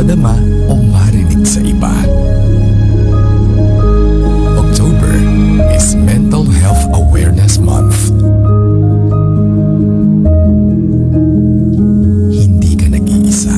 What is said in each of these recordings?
mapadama o marinig sa iba. October is Mental Health Awareness Month. Hindi ka nag-iisa.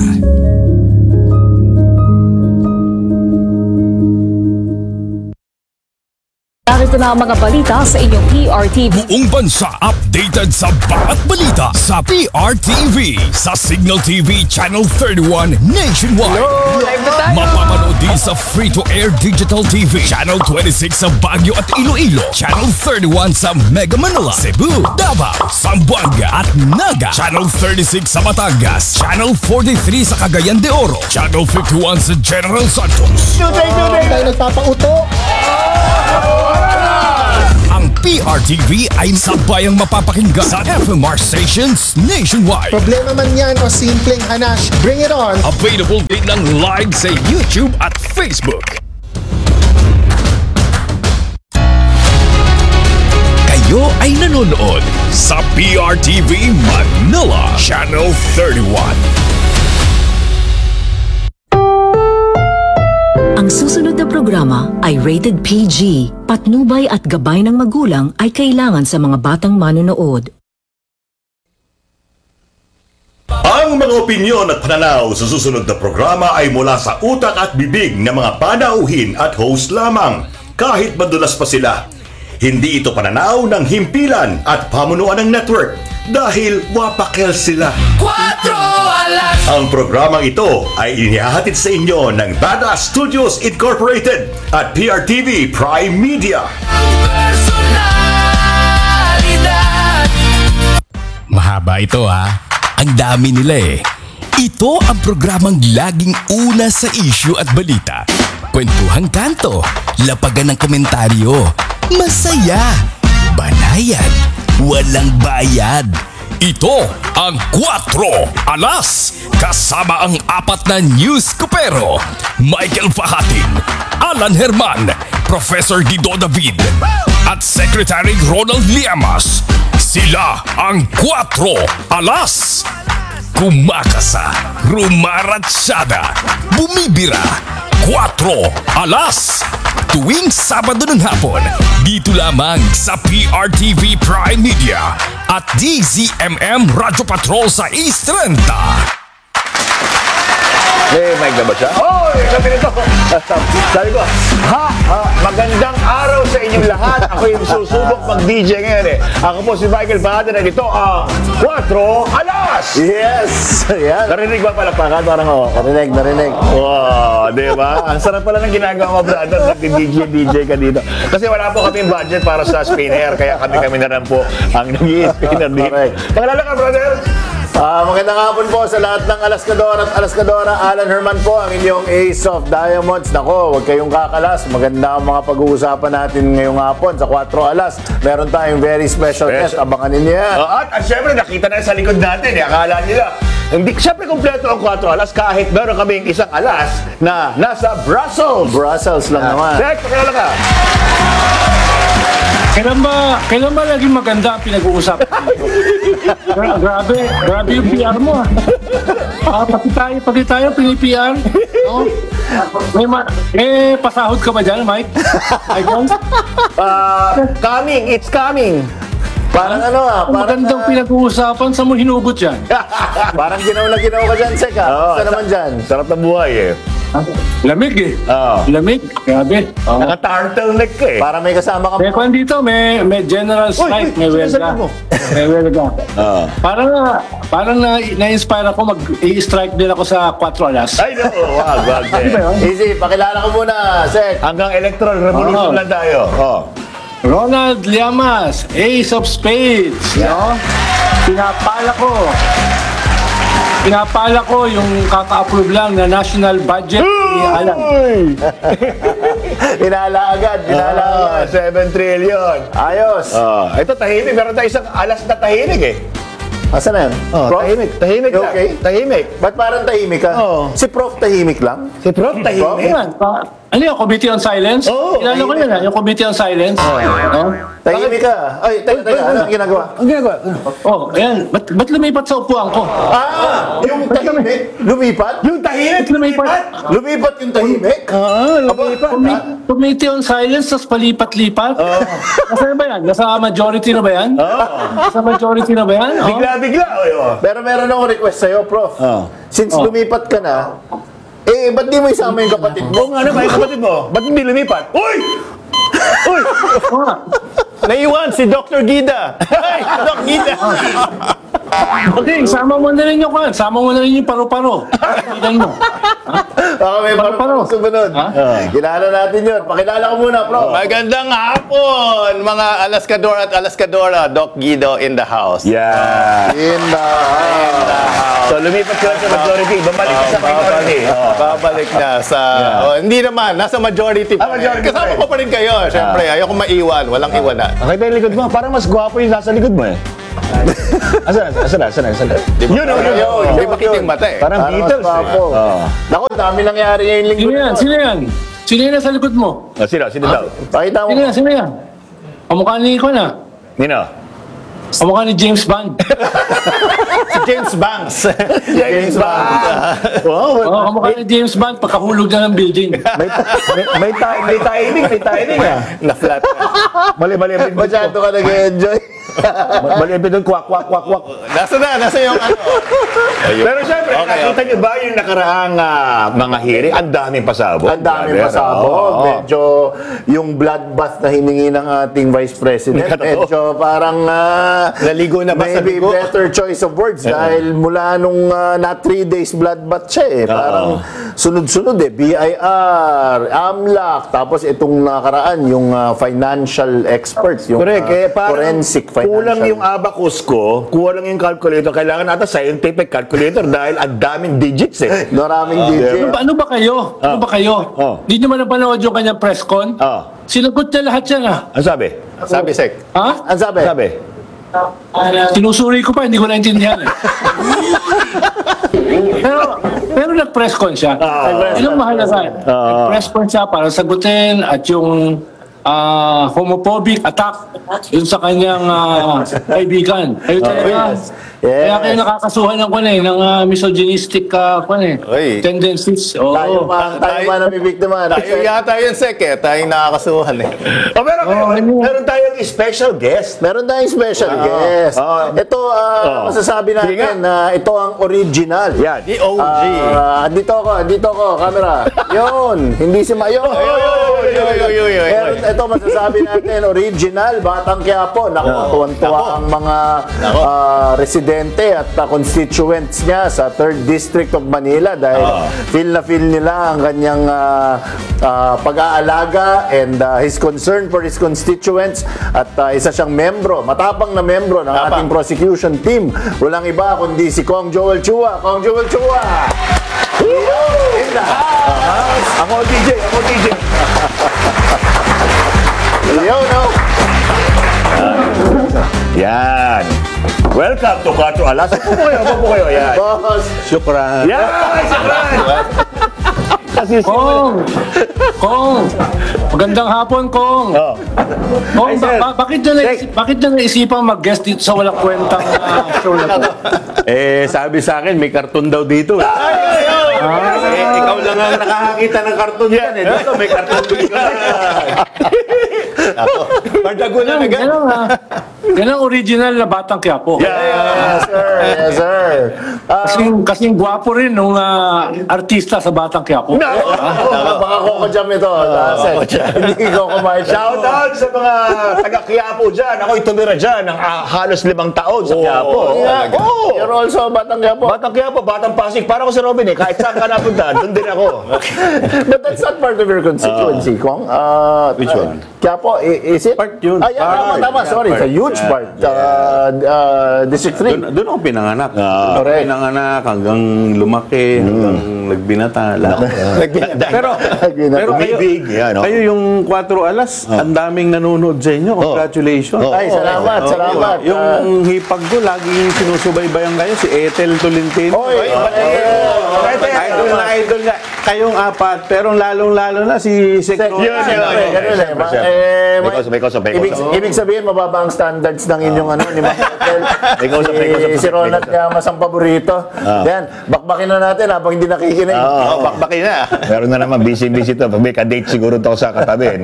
Narito na ang mga balita sa inyong PRTV. Buong bansa updated sa bawat balita sa PRTV sa Signal TV Channel 31 nationwide. Mapapanood din sa free-to-air digital TV Channel 26 sa Baguio at Iloilo, Channel 31 sa Mega Manila, Cebu, Davao, Zamboanga at Naga, Channel 36 sa Batangas, Channel 43 sa Cagayan de Oro, Channel 51 sa General Santos. Tayo nagpapauto. Ang PRTV ay sabayang mapapakinggan sa FMR stations nationwide. Problema man yan o simpleng hanash, bring it on. Available din ng live sa YouTube at Facebook. Kayo ay nanonood sa PRTV Manila Channel 31. Ang susunod na programa ay rated PG. Patnubay at gabay ng magulang ay kailangan sa mga batang manonood. Ang mga opinyon at pananaw sa susunod na programa ay mula sa utak at bibig ng mga panauhin at host lamang, kahit madulas pa sila. Hindi ito pananaw ng himpilan at pamunuan ng network dahil wapakel sila. Ang programang ito ay inihahatid sa inyo ng Badass Studios Incorporated at PRTV Prime Media. Mahaba ito ha. Ang dami nila eh. Ito ang programang laging una sa issue at balita. Kwentuhang kanto, lapagan ng komentaryo, masaya, banayan, walang bayad. Ito ang 4 Alas kasama ang 4 na news kopero. Michael Fahatin, Alan Herman, Professor Dido David at Secretary Ronald Llamas. Sila ang 4 Alas. Kumakasa, rumaratsyada, bumibira. 4 Alas. Tuwing Sabado ng hapon, dito lamang sa PRTV Prime Media at DZMM Radyo Patrol sa East 30. May mic na ba siya? Hoy! Sabi nito. Sabi ko, magandang araw sa inyong lahat. Ako yung susubok mag-DJ ngayon eh. Ako po si Michael Fahatin at ito ang 4 Alas! Yes! Yan. Narinig ba palakpakan? Parang Narinig. wow, di ba? Ang sarap pala ng ginagawa mo, brother. Nag-DJ ka dito. Kasi wala po kaming budget para sa spinner. Kaya kami na lang po ang nag-i-spinner dito. Pangalala ka, brother? Magandang hapon po sa lahat ng Alaskadora at Alaskadora. Alan Herman po, ang inyong Ace of Diamonds. Nako, huwag kayong kakalas. Maganda ang mga pag-uusapan natin ngayong hapon sa 4 Alas. Meron tayong very special guest. Abangan ninyo yan. At syempre, nakita na sa likod natin. Akala nila, hindi, syempre, kompleto ang 4 Alas kahit meron kaming isang alas na nasa Brussels. Brussels lang naman. Check, pakilala ka. Kailan ba laging maganda ang pinag-uusapan dito? Grabe yung PR mo pati tayo pini-PR. No? Pasahod ka ba dyan, Mike? It's coming. Parang parang Magandang pinag-uusapan, sa mo hinugot yan? parang ginaw ka dyan, Sek. Saan naman dyan? Sarap na buhay eh. Lamig eh. Oo. Lamig, grabe. Naka-turtleneck ka eh. Parang may kasama ka. May kwan dito, may general strike, may welga. May welga. Parang na-inspire ako, mag-i-strike din ako sa 4 Alas. Ay, no. Wag. Easy, pakilala ko muna, Sek. Hanggang electoral revolution lang tayo. Ronald Llamas, Ace of Spades. No? Pinapala ko yung kaka-approve lang na national budget ni Alan. Pinala agad. 7 trillion. Ayos. Ito tahimik. Meron tayo isang alas na tahimik eh. Asan na yan? Prof? Tahimik lang. Okay. Tahimik. Ba't parang tahimik ka? Oo. Si Prof tahimik lang? Si Prof tahimik. Yan, Ano yung Committee on Silence? Oo, Kilala ko yan, yung Committee on Silence. No? Tahimik ka. Ay, teka, ano ang ginagawa? Ang ginagawa? Oh, ayan. Ba't lumipat sa upuan ko? Yung tahimik? Lumipat? Yung tahimik, lumipat. Lumipat yung tahimik? Lumipat. Committee on Silence, tapos palipat-lipat? Nasa ba yan? Nasa majority na ba yan? Nasa majority na ba yan? Oh. Bigla-bigla. Pero meron akong request sa'yo, Prof. Since lumipat ka na, ba't di mo isama yung kapatid mo? Oo nga naman, yung kapatid mo. Ba't hindi lumipat? Uy! Uy! Oo nga. Naiwan si Dr. Gida. Ay, Doc Gida. Okay, sama mo na rin yung kwan. Sama mo na rin yung paro-paro. Tingnan mo. Baka may Paro-paro. sumunod. Kilala natin yun. Pakilala ko muna, Prof. Magandang hapon, mga Alaskador at Alaskadora. Doc Guido in the house. Yeah. In the So, lumipat ka sa majority. Babalik ka sa minority. Babalik na sa... hindi naman, nasa majority pa. Majority Kasama pa rin. ko pa rin kayo. Siyempre, ayoko maiwan. Walang iwanan. Okay tayo likod mo. Parang mas gwapo yung nasa likod mo eh. Asan na. Yun, Hindi makiting mata eh. Parang Beatles eh. Naku, dami nangyari ngayong linggo. Sino yan? Sino yan? Sino yan nasa likod mo? Sino daw? Pakita mo. Sino yan? Kamukha ni Iko na. Nino? Kamukha ni James Bond. Si James Banks. James Bond. Wow. Oo, kamukha ni James Bond pagkahulog na ng building. May timing ah. Na-flat. Mali ang pinto. Masyado ka nag-enjoy. Mali ang pinto. Kwak. Nasa yung ano. Pero syempre, nakita niyo ba yung nakaraang mga hearing? Ang daming pasabog. Ang daming pasabog. Medyo yung bloodbath na hiningi ng ating Vice President, medyo parang Naligo na ba sa maybe ligo? better choice of words dahil mula nung na 3 days bloodbath siya eh. Parang sunod-sunod eh. BIR, AMLAC, tapos itong nakaraan yung financial experts, yung Correct. Parang forensic financial. kulang yung abacus ko, kulang yung calculator. Kailangan natin scientific calculator dahil ang daming digits eh. Maraming DJ. Ano ba kayo? Hindi nyo man napanood yung kanyang press con? Sinagot niya lahat yan Ano sabi? Sabi, Sek. Ha? Ang sabi? Sinusuri ko pa, hindi ko naintindihan eh. pero nag-press con siya. Yun ang mahalaga. Nag-press con siya para sagutin at yung homophobic attack yun sa kanyang kaibigan. Kaya kayo nakakasuhan ng misogynistic tendencies. Tayo pa namibiktima. Tayo yata yun, Sek eh. Tayong nakakasuhan eh. Meron tayong special guest. Meron tayong special guest. Ito, masasabi natin na ito ang original. Yan. The OG. Andito ako, camera. Yun, hindi si Mayo. Ito masasabi natin, original, Batang Quiapo. Naku, tuwan-tuwa ang mga residente at constituents niya sa 3rd District of Manila dahil feel na feel nila ang kanyang pag-aalaga and his concern for his constituents at isa siyang membro, matapang na membro ng ating prosecution team. Walang iba kundi si Kong Joel Chua. Kong Joel Chua! In the house! Ako DJ. Yan. Welcome to Quatro Alas. Upo kayo. Yan. Boss! Syukran. Yan. Kasi Kong! Magandang hapon, Kong! Kong, bakit na naisipang mag-guest dito sa walang kwentang show na to? Sabi sa akin, may karton daw dito. ikaw lang ang nakakakita ng karton yan. Dito may karton dito. Pardago na agad. Yan ang original na Batang Quiapo. Yes, sir. Kasing gwapo rin nung artista sa Batang Quiapo. Baka Kokojam ito. Hindi ko kumain. Shout out sa mga taga-Quiapo dyan. Ako'y tumira dyan ng halos 5 taon sa Quiapo. You're also Batang Quiapo. Batang Quiapo, Batang Pasig. Para ko si Robin eh. Kahit saan ka napunta, doon din ako. But that's not part of your constituency, Kong. Which one? Quiapo, is it? Part yun. Ay, tama. Yeah, Sorry, it's a part. huge part. District 3. Doon ako pinanganak. Doon ako Correct. pinanganak hanggang lumaki, hanggang nagbinata. Pero Big, yeah, no? kayo yung 4 alas, ang daming nanonood sa inyo. Congratulations. Ay, salamat. Yung hipag ko, laging sinusubaybayan kayo, si Ethel Tolentino. Idol na idol nga. Kayong 4, pero lalong-lalo na si Secro. Ibig sabihin, mababa ang standards ng inyong ni Ma'am Ethel. Si Ronald Llamas ang paborito. Yan, bakbakin na natin habang hindi nakikinig. Bakbakin na. Meron na naman, busy to. Pag may ka-date siguro to sa katabi.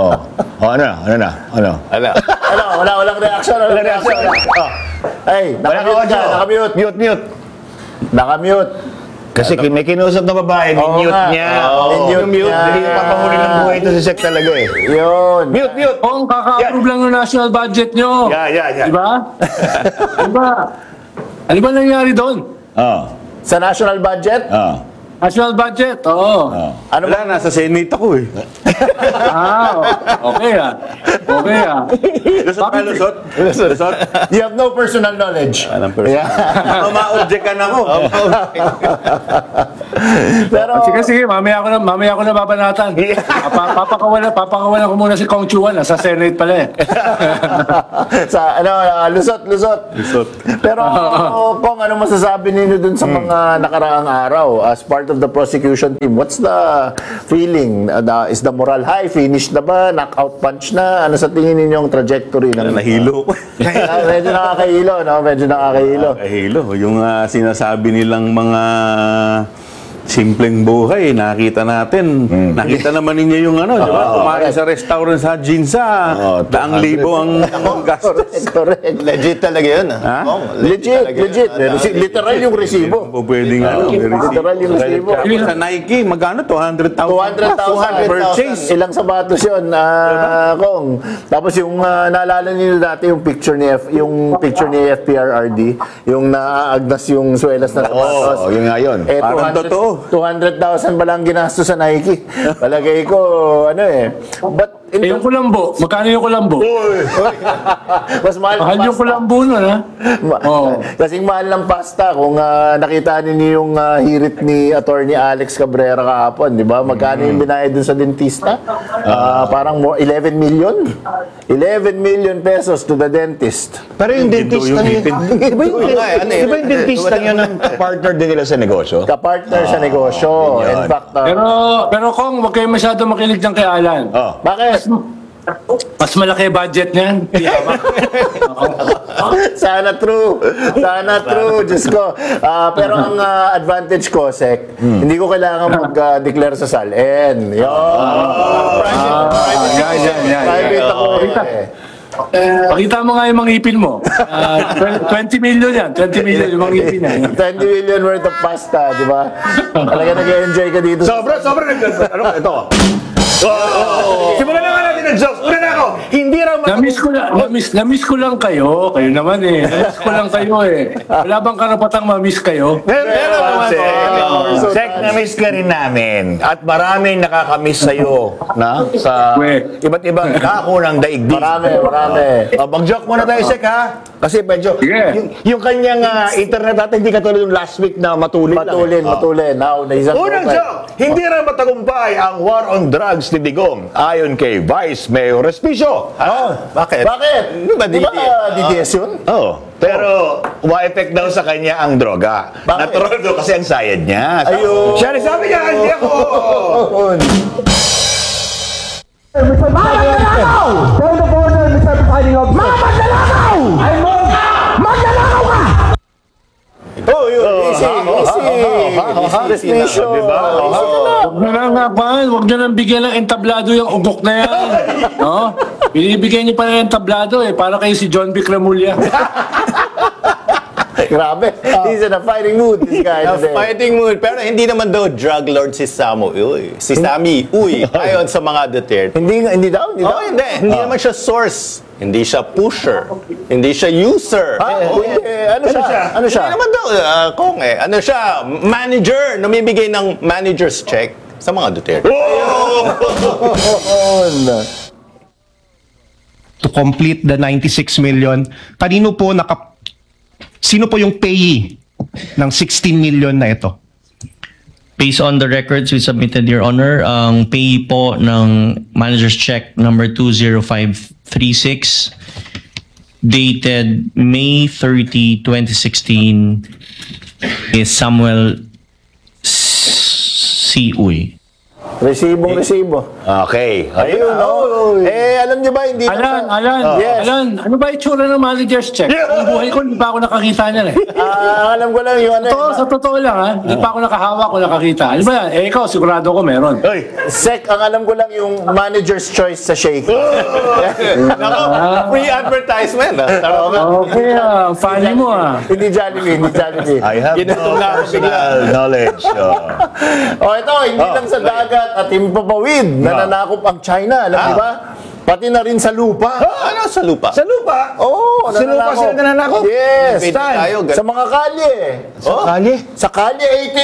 Walang reaction. Ay, nakamute. Mute. Nakamute. Kasi may kinusap na babae, mute niya. Mute niya. Hindi papahuli ng buhay ito si Sek talaga eh. Yun. Mute. Kung kaka-approve lang ng national budget nyo. Yeah. Diba? Ano ba nangyari doon? Sa national budget? National budget, oo. Ano ba? Wala, nasa Senate ako eh. Okay ah. Lusot. You have no personal knowledge. Anong person? Ma-objectan ako. Pero, Sige, mamaya ko na babanatan. Papakawalan ko muna si Kong Chuan sa Senate pala eh. lusot. Pero kung ano masasabi ninyo dun sa mga nakaraang araw as part of the prosecution team, what's the feeling? Is the moral high? Finish na ba? Knockout punch na? Ano sa tingin ninyong trajectory? Nahilo ko. Medyo nakakahilo, no? Kahilo. Yung sinasabi nilang mga simpleng buhay, nakita natin. Nakita naman ninyo yung di ba? Kumain sa restaurant sa Ginza. 100,000 ang gastos. Correct. Legit talaga yun. Ha? Legit. Literal yung resibo. Pwedeng Literal yung resibo. Sa Nike, magkano? 200,000 200,000 purchase. Ilang sapatos yun, Kong. Tapos yung naalala niyo dati yung picture ni FPRRD, yung naaagnas yung swelas na sapatos. Yun nga yun. Parang totoo. 200,000 ba lang ginastos sa Nike? Palagay ko, But Yung kulambo, magkano yung kulambo? mas mahal Mahal yung kulambo nun ha? Kasing mahal ng pasta. Kung nakita niyo yung hirit ni Attorney Alex Cabrera kahapon, di ba? Magkano yung binayad dun sa dentista? Parang 11 million? 11 million pesos to the dentist. Pero yung dentista niya, di ba yung dentista niya ng partner din nila sa negosyo? Ka-partner sa negosyo. In fact, Pero Kong, huwag kayo masyado makinig dyan kay Alan. bakit? Mas malaki budget niyan. Sana true. Diyos ko. Pero ang advantage ko, Sek, hindi ko kailangan mag-declare sa SALN. Yan. Private ako eh. Pakita mo nga yung mga ipin mo. 20 million yan. 20 million yung mga ipin yan. 20 million worth of pasta, di ba? Talaga nag-enjoy ka dito. Sobra. Ito. Simulan na nga natin ang jokes. Una na ako. Hindi raw Namiss ko lang kayo. Kayo naman eh. Namiss ko lang kayo eh. Wala bang karapatang mamiss kayo? Meron naman, Sek, na-miss ka rin namin. At maraming nakakamiss sa'yo sa iba't ibang dako ng daigdig. Marami. Mag-joke muna tayo, Sek, ha? Kasi medyo, Sige. yung kanyang internet natin, hindi katulad yung last week na matulin. Matulin. Now, Unang joke, hindi rin matagumpay ang war on drugs ni Digong ayon kay Vice Mayor Respicio. Bakit? Di ba DDS yun? Pero ma-effect daw sa kanya ang droga. Bakit? Natural daw kasi ang sayad niya. Ayun. Siya rin sabi niya, hindi ako. Easy. Huwag na nang bigyan ng entablado yung ugok na yan. No? Binibigyan niyo pa ng entablado eh. Para kayo si John B. Cramulla. Grabe. He's in a fighting mood, this guy. today. Fighting mood. Pero hindi naman daw drug lord si Samu. Si Sammy. Ayon sa mga Duterte. Hindi daw. Hindi naman siya source. Hindi siya pusher. Hindi siya user. Ano siya? Hindi naman daw, ano siya, manager. Namimigay ng manager's check sa mga Duterte. to complete the 96 million. Sino po yung payee ng 16 million na ito? Based on the records we submitted, Your Honor, ang pay po ng manager's check number 20536 dated May 30, 2016 is Samuel C. Uy. Resibo. Okay. Ayun, alam niyo ba, hindi Yes. Alan, ano ba itsura ng manager's check? Ang buhay ko, hindi pa ako nakakita niyan eh. Alam ko lang yun. Sa totoo lang ha, hindi pa ako nakahawak o nakakita. Ano ba yan? Ikaw, sigurado ko meron. Sec, ang alam ko lang yung manager's choice sa shake. Free advertisement. Okay funny mo Hindi Jollibee. I have no personal knowledge. Ito, hindi lang sa dagat at himpapawid. Nananakop ang China, alam niyo ba? Pati na rin sa lupa. Ano sa lupa? Sa lupa? Oo, Sa lupa sila nananakop? Yes. Invade tayo, Sa mga kalye. Sa kalye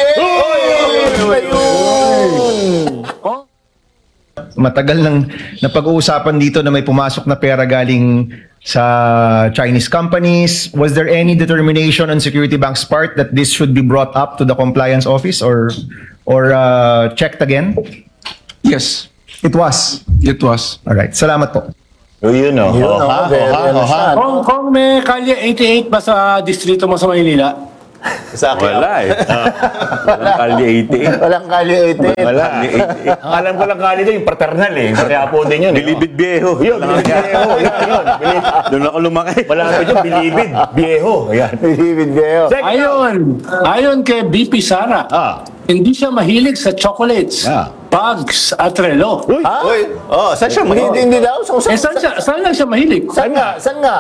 88. Matagal nang napag-uusapan dito na may pumasok na pera galing sa Chinese companies. Was there any determination on Security Bank's part that this should be brought up to the compliance office or checked again? Yes, It was. it was. All right. Salamat po. Very understand. Kung may kalye 88 ba sa distrito mo sa Maynila? Sa akin. Wala eh. Walang kali 88. Walang kalye 88. Wala. Ang alam ko lang kali doon, yung paternal eh. Kaya po din yun. Bilibid Viejo. Yun, Bilibid Viejo. Yun. Doon ako lumaki. Wala pa yun, Bilibid Viejo. Ayan. Bilibid Viejo. Ayon kay BP Sara, hindi siya mahilig sa chocolates, bags at relo. Uy. Saan siya mahilig? Hindi daw. Saan lang siya mahilig? Saan nga?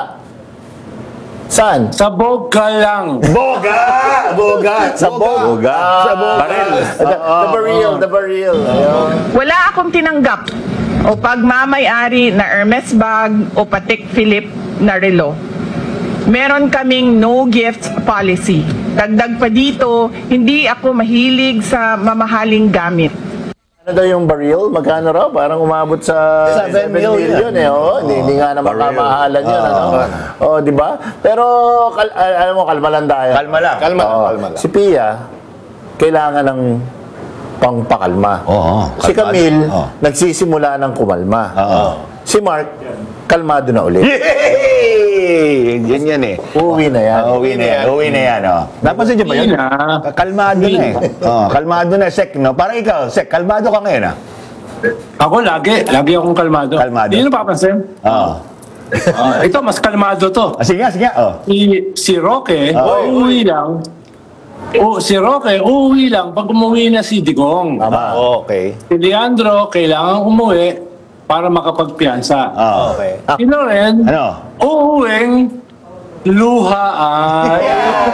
Saan? Sa Boga lang. Boga! Sa Boga. Baril. The baril. Ayun. Wala akong tinanggap o pagmamayari na Hermes bag o Patek Philippe na relo. Meron kaming no gift policy. Dagdag pa dito, hindi ako mahilig sa mamahaling gamit. Ano daw yung baril? Magkano raw? Parang umabot sa 7 million eh. Hindi nga naman kamahalan yun. Di ba? Pero, alam mo, kalma lang tayo. Kalma lang. Si Pia, kailangan ng pangpakalma. Si Camille, nagsisimula ng kumalma. Si Mark, kalmado na ulit. Yay! Yan eh. Uwi na yan. Uwi na yan. Napansin niyo ba yun? Kalmado na eh. Kalmado na, Sek. No? Parang ikaw, Sek, kalmado ka ngayon Ako lagi akong kalmado. Hindi nyo napapansin? Ito, mas kalmado to. Sige. Si Roque, uuwi lang. Si Roque, uuwi lang pag umuwi na si Digong. Okay. Si Leandro, kailangan umuwi para makapagpiyansa. Okay. Si Loren, uuwing luhaan.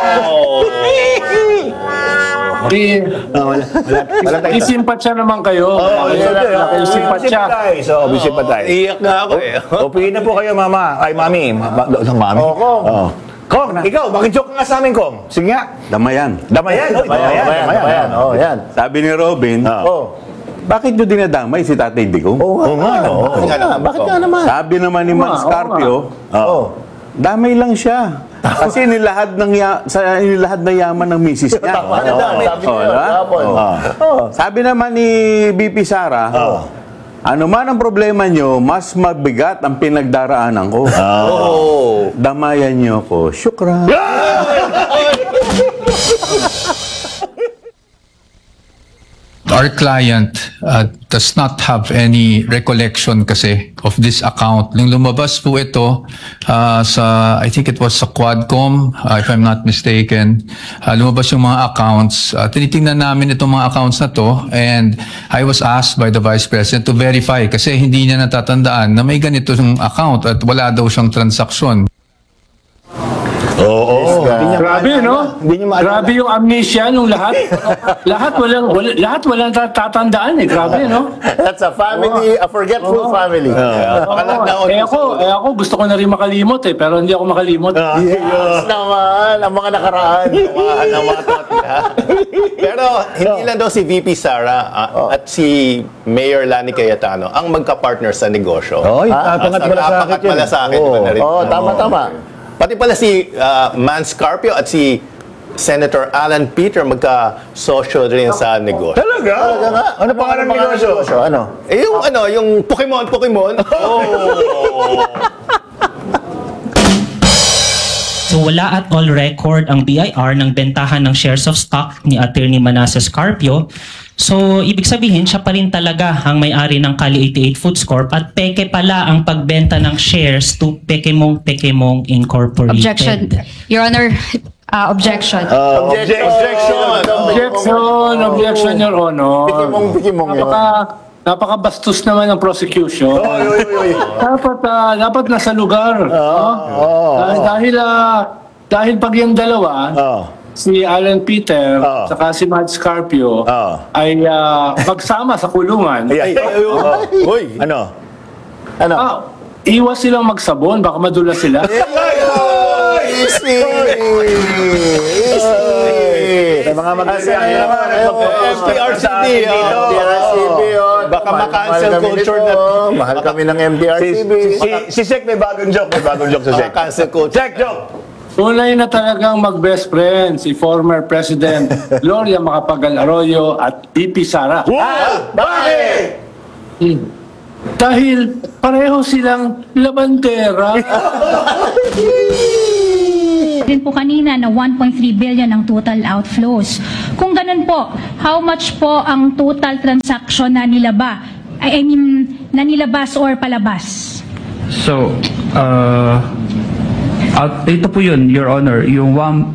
Isimpat siya naman kayo. Isimpat siya. Isimpat tayo. Iyak nga ako eh. Piliin na po kayo, mama. Ay, mami. Mami? Kong, ikaw, makijoke nga sa amin, Kong. Sige nga. Damayan. Damayan. Yan. Sabi ni Robin, bakit nyo dinadamay si Tatay Digong? Bakit nga naman? Sabi naman ni Man Scarpio, damay lang siya. Kasi nilahad ng yaman ng misis niya. Sabi naman ni BP Sara, ano man ang problema nyo, mas mabigat ang pinagdaraanan ko. Damayan nyo ko. Syukran. Our client does not have any recollection kasi of this account. Nung lumabas po ito I think it was sa Quadcom, if I'm not mistaken, lumabas yung mga accounts. Tinitingnan namin itong mga accounts na to and I was asked by the Vice President to verify kasi hindi niya natatandaan na may ganito yung account at wala daw siyang transaksyon. Grabe, no? Grabe yung amnesia nung lahat. lahat walang tatandaan eh. Grabe, no? That's a family, a forgetful family. Ako gusto ko na rin makalimot eh, pero hindi ako makalimot. Yes naman. ang mga nakaraan. Ang mga totla. Pero hindi lang daw si VP Sara at si Mayor Lani Cayetano ang magka-partner sa negosyo. Tatangat malasakit yun. Malasakit. Tama. Pati pala si Mans Carpio at si Senator Alan Peter magka-sosyo rin sa negosyo. Talaga? Ano pangalan ng negosyo? Ano? Yung Pokemon. So wala at all record ang BIR ng bentahan ng shares of stock ni Attorney Manasseh Carpio. So ibig sabihin siya pa rin talaga ang may-ari ng Cali 88 Foods Corp at peke pala ang pagbenta ng shares to Pekemong Incorporated. Objection. Your Honor, objection. Objection, Your Honor. Pikimong yun. Napakabastos naman ng prosecution. Dapat nasa lugar. Dahil pag yung dalawa, si Alan Peter saka si Mads Carpio ay magsama sa kulungan. Ano? Iwas silang magsabon, baka madulas sila. Easy. Mga MTRCB. Baka ma-cancel culture na. Mahal kami ng MTRCB. Si Sek may bagong joke sa Sek. Cancel culture. Sek, joke! Tunay na talagang mag-best friend si former President Gloria Macapagal Arroyo at VP Sara. Bakit? Dahil pareho silang labandera. Din po kanina na 1.3 billion ang total outflows. Kung ganun po, how much po ang total transaction na nilaba? I mean, na nilabas or palabas? So, ito po yun, Your Honor, yung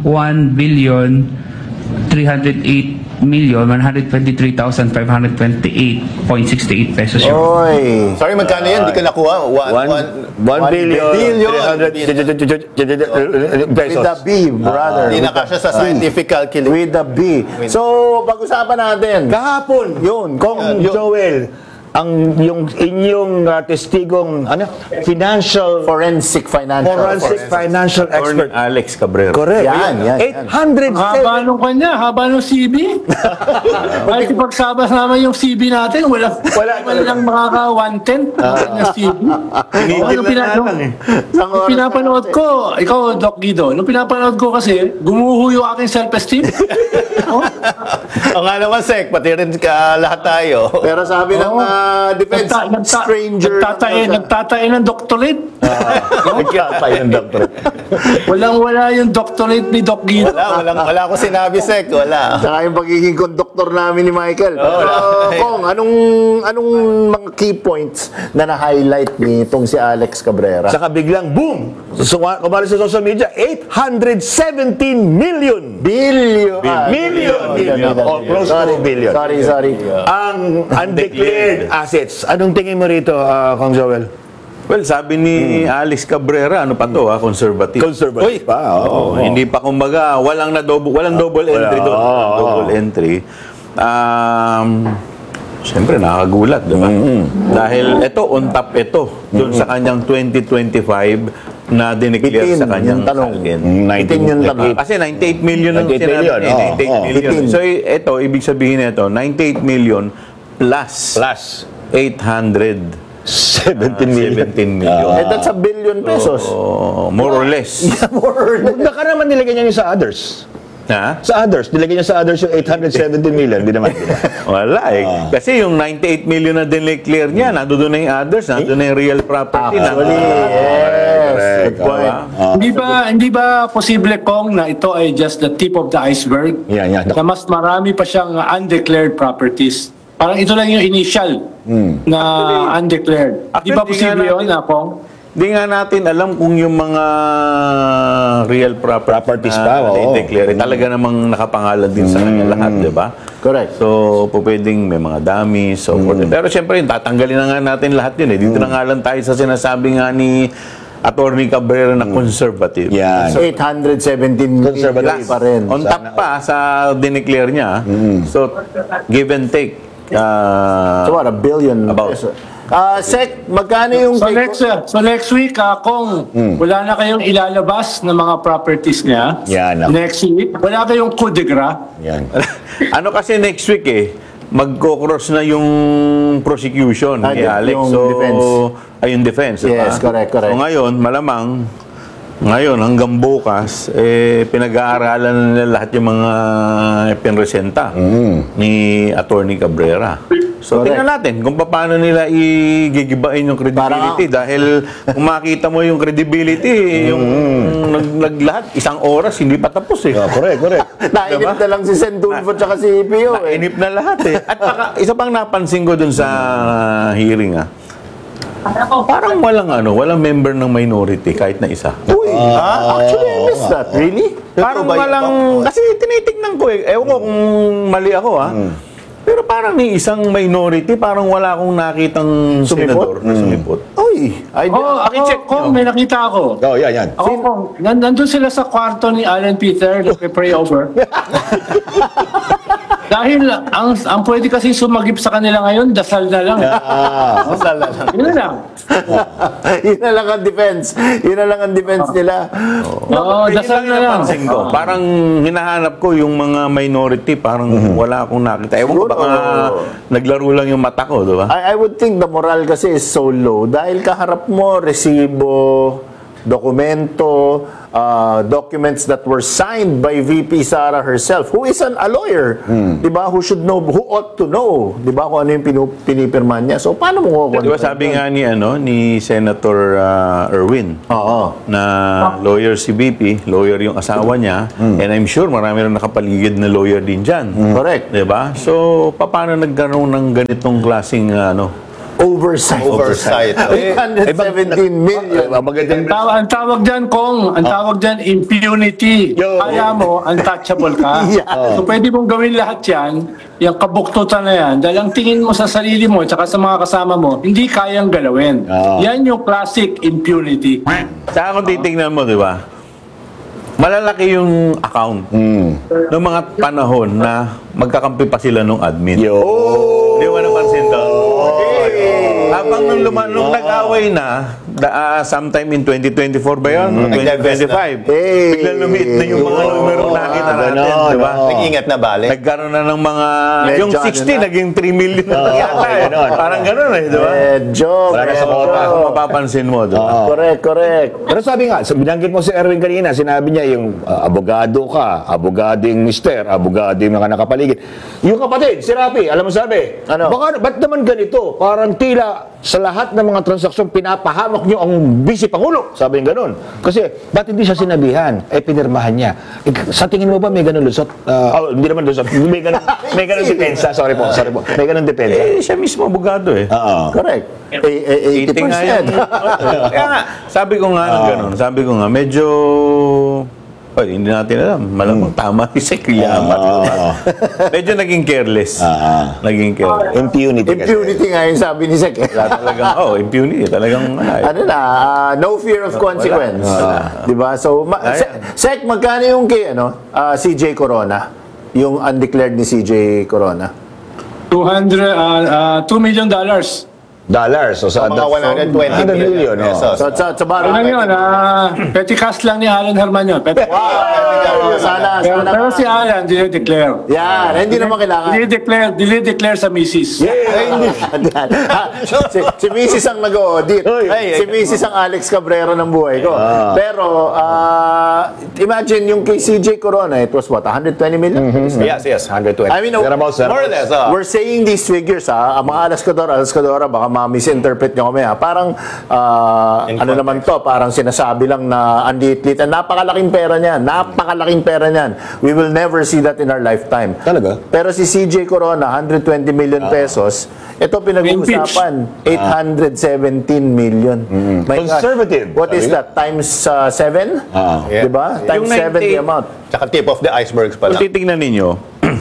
1,123,528.68 pesos yun. Sorry, magkano yan? Di ko nakuha. 1 billion. With the B, brother. Hindi na kasya sa scientific calculation. With the B. So, pag-usapan natin. Kahapon, Kong Joel, yung inyong testigong forensic financial expert Alex Cabrera. Correct. Yan. 807. Haba nung kanya, haba nung CB. Kahit ipagsama-sama yung CB natin, wala lang makaka-1/10 ng CB. Nung pinapanood ko, ikaw, Doc Guido, nung pinapanood ko kasi, gumuho yung aking self-esteem. O nga naman, Sek, pati rin lahat tayo. Pero sabi ng defense stranger. Nagtatae ng doctorate. Nagtatae ng doctorate. Wala yung doctorate ni Doc Guido. Wala ko sinabi, Sek. Wala. Saka yung pagiging conductor namin ni Michael. Kong, anong mga key points na na-highlight nitong si Alex Cabrera? Saka biglang boom! Kumali sa social media, 817 million. Billion. Close to billion. Sorry. Ang undeclared assets. Anong tingin mo rito, Kong Joel? Well, sabi ni Alex Cabrera, ano pa to, conservative. Conservative pa. Hindi pa kumbaga, walang double entry doon. Double entry. Siyempre, nakakagulat, diba? Dahil ito, on top ito, doon sa kanyang 2025 na dineclare sa kanyang salin. 19 Kasi 98 million ang sinabi niya. 98 million. So, ito, ibig sabihin nito, 98 million plus 817 million. That's $1 billion pesos. More or less. Baka naman nilagay niya sa others. Sa others. Nilagay niya sa others yung 817 million. Di naman. Wala Kasi yung 98 million na dineclare niya, nandoon na yung others, nandoon na yung real property. Good point. Hindi ba posible, Kong, na ito ay just the tip of the iceberg? Na mas marami pa siyang undeclared properties. Parang ito lang yung initial na undeclared. Di ba posible yun, Kong? Di nga natin alam kung yung mga real properties pa i-declare. Talaga namang nakapangalan din sa kanya lahat, di ba? Correct. So, pwedeng may mga dummies. Pero siyempre, tatanggalin na nga natin lahat yun. Dito na nga lang tayo sa sinasabi nga ni Attorney Cabrera na conservative. So, 817 million pa rin. On top pa sa dineclare niya. So, give and take. So what, $1 billion? About Sec, magkano yung... So next week, kung wala na kayong ilalabas na mga properties niya, Yan, next week, wala kayong coup de grace. Yan. Ano kasi next week magko-cross na yung prosecution ni Alex. yung So, defense. Yung defense. Yes, correct. So ngayon, malamang, hanggang bukas, pinag-aaralan na nila lahat yung mga pinresenta ni Attorney Cabrera. So, tingnan natin kung paano nila igigibain yung credibility. Dahil kung makita mo yung credibility, yung naglahat, isang oras, hindi pa tapos Correct. Nainip na lang si Sendulfo at si EPO. Nainip na lahat At saka, isa pang napansin ko dun sa hearing parang walang member ng minority kahit na isa. Actually, I missed that. Really? Parang walang, kasi tinitignan ko ewan ko kung mali ako pero parang may isang minority, parang wala akong nakitang senador na sumipot. Ako, kung may nakita ako. Yan. Ako, kung nandun sila sa kwarto ni Alan Peter, nagpe-pray over. Dahil ang pwede kasi sumagip sa kanila ngayon, dasal na lang. Dasal na lang. Yun na lang. Yun na lang ang defense. Yun na lang ang defense nila. Dasal na lang. Parang hinahanap ko yung mga minority, parang wala akong nakita. Ewan ko baka naglaro lang yung mata ko, diba? I would think the moral kasi is so low. Dahil kaharap mo, resibo, dokumento, documents that were signed by VP Sara herself, who is a lawyer, di ba? Who should know, who ought to know, di ba? Kung ano yung pinipirman niya. So, paano mo kukuha? Di ba sabi nga ni Senator Erwin, na lawyer si VP, lawyer yung asawa niya, and I'm sure marami rin nakapaligid na lawyer din dyan. Correct. Di ba? So, paano nagkaroon ng ganitong klaseng Oversight. 817 million. Ang tawag dyan, ang tawag dyan, impunity. Kaya mo, untouchable ka. So pwede mong gawin lahat yan, yung kabuktutan na yan, dahil ang tingin mo sa sarili mo, tsaka sa mga kasama mo, hindi kayang galawin. Yan yung classic impunity. Saka kung titignan mo, di ba? Malalaki yung account ng mga panahon na magkakampi pa sila nung admin. Di ba napansin to? Habang nung nag-away na, sometime in 2024 ba yun? 2025. Biglang lumiit na yung mga numero nakita natin. Diba? Nag-ingat na balik. Nagkaroon na ng mga, yung 60 naging 3 million na yata. Parang gano'n diba? Para sa kota. Kung mapapansin mo, diba? Correct. Pero sabi nga, binanggit mo si Erwin kanina, sinabi niya yung abogado ka, abogado yung mister, abogado yung mga nakapaligid. Yung kapatid, si Rapi, alam mo sabi, ba't naman ganito? Parang tila sa lahat ng mga transaksyon, pinapahamak nyo ang Vice Pangulo. Sabi niya ganun. Kasi, ba't hindi siya sinabihan? Pinirmahan niya. Sa tingin mo ba may ganun lusot? Hindi naman lusot. May ganun depensa. Sorry po. May ganun depensa. Siya mismo abogado Correct. 80%. Kaya nga, sabi ko nga, medyo hindi natin alam. Malamang tama si Kiyamat. Medyo naging careless. Impunity nga yung sabi ni Sek. Talagang, impunity. Talagang, no fear of consequence. Diba? So, Sek, magkano yung kay, CJ Corona? Yung undeclared ni CJ Corona? $2 million. So sa mga 120 million pesos. So sa baro ano yun, petty cash lang ni Alan Herman yun. Sana. Pero si Alan, dinideclare. Yan, hindi naman kailangan. Dinideclare sa misis. Si Mrs. ang nag-audit. Si Mrs. ang Alex Cabrera ng buhay ko. Pero, imagine yung kay CJ Corona, it was what, 120 million? Yes, 120. I mean, more or less. We're saying these figures, ang mga Alaskadora, baka ma-misinterpret nyo kami, parang, ano naman to, parang sinasabi lang na andit-lit. Napakalaking pera niyan. We will never see that in our lifetime. Talaga? Pero si CJ Corona, 120 million pesos, ito pinag-uusapan, 817 million. My Conservative. gosh. What is that? Times 7? Diba? Times 7 the amount. Tsaka tip of the icebergs pala. Kung titignan ninyo,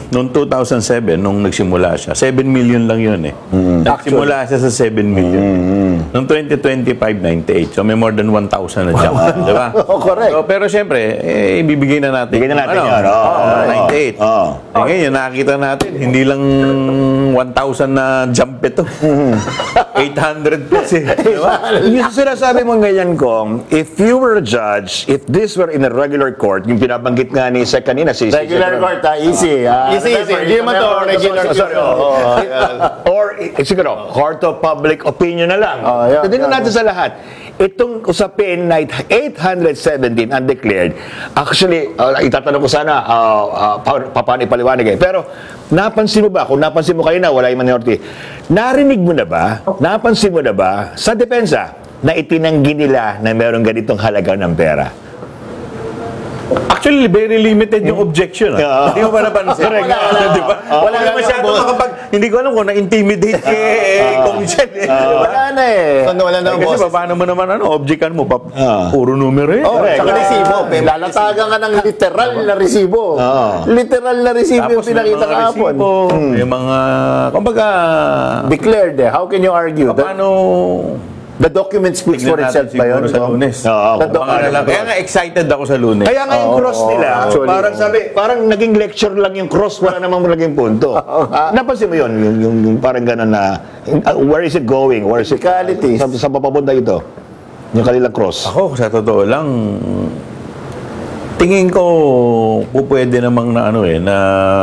noong 2007, nung nagsimula siya, 7 million lang yun eh. Nagsimula siya sa 7 million. Noong 2025, 98. So may more than 1,000 na jump. Di ba? Correct. So, pero siyempre, ibibigay na natin. Bigyan na natin yan. 98. Ngayon, nakikita natin, hindi lang 1,000 na jump ito. 800 plus eh. Yung sinasabi mo ganyan, Kong, if you were a judge, if this were in a regular court, yung pinabanggit nga ni Sec kanina, si Regular court, easy. Easy. Hindi naman to regular. Or, siguro, court of public opinion na lang. Tignan natin sa lahat. Itong usapin na 817 undeclared, actually, itatanong ko sana, paano ipaliwanag eh. Pero, napansin mo ba, kung napansin mo kayo na, wala yung minority, narinig mo na ba, napansin mo na ba, sa depensa, na itinanggi nila na meron ganitong halaga ng pera? Actually, very limited yung objection. Hindi mo ba napansin? Correct. Wala na masyado makapag... Hindi ko alam kung na-intimidate kung siya. Wala na eh. Wala na ang Kasi boses. paano mo naman objectan mo? Puro numero eh. Saka resibo. Lalatagan ka ng literal na resibo. Literal na resibo yung pinakita kahapon. May mga... Kumbaga... Declared eh. How can you argue? Paano... The document speaks for itself pa yun. Sa Lunes. Kaya nga excited ako sa Lunes. Kaya nga yung cross nila, parang naging lecture lang yung cross, wala namang naging punto. Napansin mo yun, yung parang gano'n na, where is it going? Where is it? Sa papapunta ito? Yung kanilang cross. Ako, sa totoo lang, tingin ko, pwede namang na na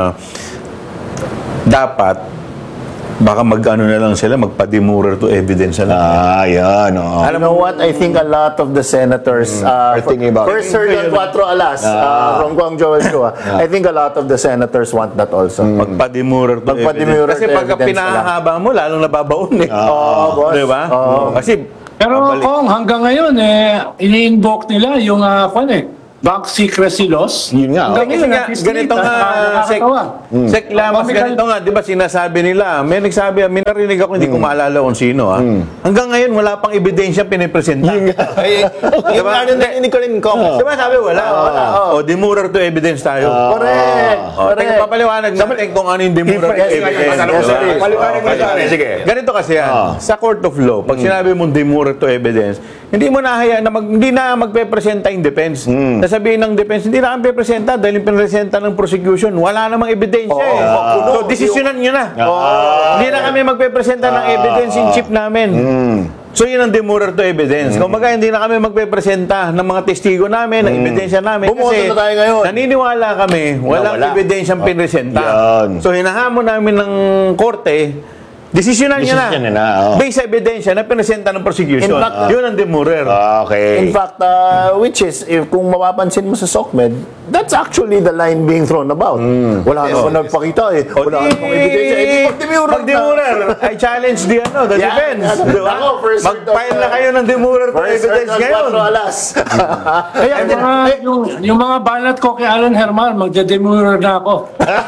dapat, baka mag-ano na lang sila, magpa-demurrer to evidence na lang. Yan. You know what? I think a lot of the senators, are thinking about first Sir Don Cuatro Alas, from Guangzhou, I think a lot of the senators want that also. Magpa-demurrer to evidence. Kasi pagka pinahahaba mo, lalong nababaon eh. Boss. Diba? Kasi, Pero kung hanggang ngayon, ini-invoke nila yung bank secrecy laws. Yun nga. Ganito nga, Sec Lamas, ganito nga, di ba sinasabi nila, may nagsabi, may narinig ako, hindi ko maalala kung sino, hanggang ngayon, wala pang ebidensya pinipresenta. Yung ano narinig ko rin, Kong. Di ba sabi, wala. O, demurrer to evidence tayo. Correct. Papaliwanag natin kung ano yung demurrer to evidence. Paliwanag mo sa akin. Sige. Ganito kasi yan, sa court of law, pag sinabi mong demurrer to evidence, hindi mo nahayaan na hindi na magpe-presenta yung defense. Sabihin ng defense, hindi na kami presenta dahil yung pinresenta ng prosecution, wala namang ebidensya eh. So, desisyonan nyo na. Hindi na kami magpe-presenta ng evidence in chief namin. So, yun ang demurrer to evidence. Kung baga, hindi na kami magpe-presenta ng mga testigo namin, ng ebidensya namin. Kasi na tayo ngayon. naniniwala kami, walang ebidensyang pinresenta. So, hinahamon namin ng korte, desisyonan niya na. Based sa ebidensya na pinresenta ng prosecution. Yun ang demurrer. Okay. In fact, which is, kung mapapansin mo sa SOCMED, that's actually the line being thrown about. Wala naman nagpakita eh. Wala namang ebidensya. Pag-demurrer, I challenge the defense. Mag-file na kayo ng demurrer to evidence ngayon. Kaya yung mga banat ko kay Alan Herman, magde-demurrer na ako.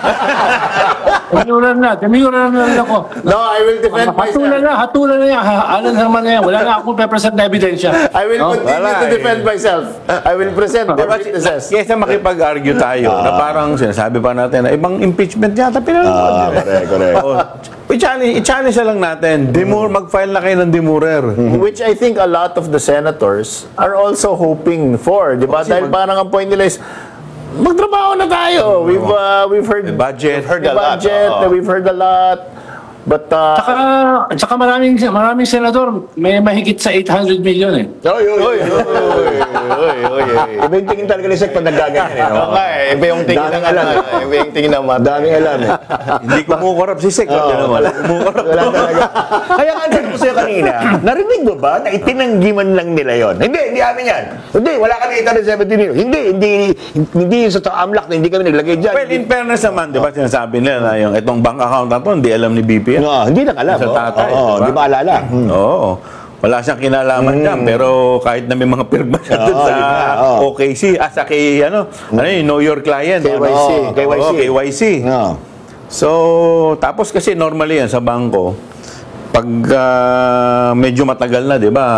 Demurrer na ako. No, I will defend myself. Hatulan na yan. Alan Herman na yan. Wala na akong pe-present na ebidensya. I will continue to defend myself. I will present the witnesses. Kesa makipag-argue tayo na parang sinasabi pa natin na ibang impeachment yata pinanood. Correct. I-challenge na lang natin. Mag-file na kayo ng demurrer. Which I think a lot of the senators are also hoping for. Di ba? Dahil parang ang point nila is, magtrabaho na tayo. We've heard the budget. We've heard a lot. But Tsaka maraming senador may mahigit sa 800 million eh. Iba yung tingin talaga ni Sec pag naggaganyan eh. Iba yung tingin ng iba yung tingin ng daming alam eh. Hindi kumukorap si Sec. Wala talaga. Kaya nga sabi ko sa'yo kanina, narinig mo ba na itinanggi man lang nila yon? Hindi amin yan. Hindi, wala kami 817 million. Hindi sa AMLAC na hindi kami naglagay dyan. Well, in fairness naman, di ba sinasabi nila na yung itong bank account na to, hindi alam ni BP. Hindi na alam. Sa tatay. Hindi maalala. Oo. Wala siyang kinalaman dyan, pero kahit na may mga pirma siya doon sa OKC, sa know your client. KYC. So, tapos kasi normally yan sa bangko, pag medyo matagal na, di ba,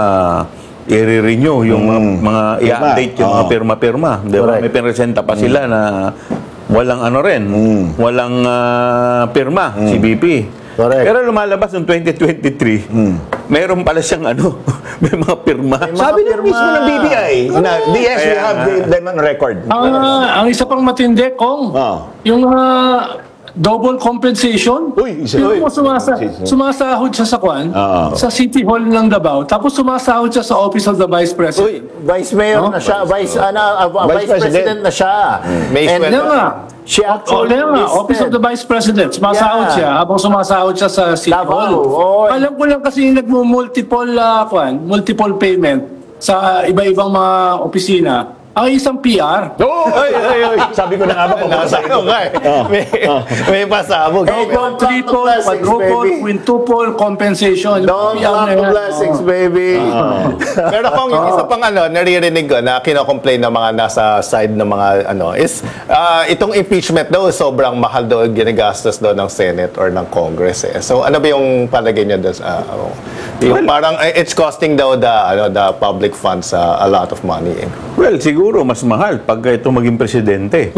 i-renew yung mga i-update yung mga pirma-pirma. Di ba? May pinresenta pa sila na walang ano rin, walang pirma, si BP. Correct. Pero lumalabas noong 2023, mayroon pala siyang may mga pirma. Sabi ng mismo ng BPI, na yes, we have them on record. Ang isa pang matindi, Kong, yung double compensation. Yung sumasahod siya sa sa City Hall ng Davao, tapos sumasahod siya sa Office of the Vice President. Vice Mayor na siya, Vice President na siya. She actually Office of the Vice President, sumasahod siya habang sumasahod siya sa City Hall. Alam ko lang kasi multiple payment sa iba-ibang mga opisina. Ang isang PR. Sabi ko na nga ba kung may pasabog. Triple, quadruple, quintuple compensation. Don't block the blessings, baby. Pero kung yung isa pang naririnig ko na kino-complain ng mga nasa side ng mga is itong impeachment daw sobrang mahal daw ginagastos daw ng Senate or ng Congress So ano ba yung palagay niyo doon yung parang it's costing daw the public funds a lot of money Well, siguro mas mahal pagka ito maging presidente.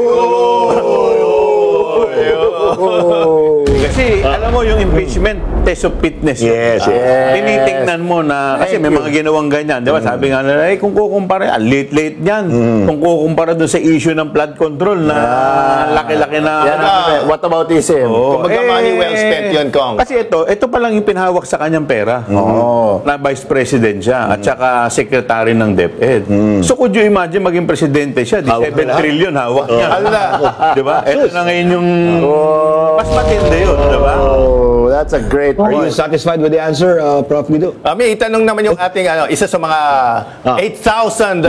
Kasi alam mo yung impeachment, test of fitness. Yes. Tinitingnan mo na, kasi may mga ginawang ganyan. Diba? Sabi nga nila, kung kukumpara, late niyan. Kung kukumpara doon sa issue ng flood control na laki-laki na. What about ism? Kumbaga money well spent yun, Kong. Kasi ito pa lang yung pinahawak sa kanyang pera. Na Vice President siya at saka Secretary ng DepEd. So could you imagine maging presidente siya, 7 trillion hawak niya. Diba? Ito na ngayon yung mas matindi yun. Diba? That's a great Are you satisfied with the answer, Prof. Guido? May itanong naman yung ating isa sa mga 8,000